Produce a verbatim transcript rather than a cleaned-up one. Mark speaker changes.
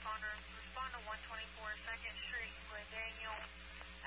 Speaker 1: Connor. Respond to one twenty-four second Street with Daniel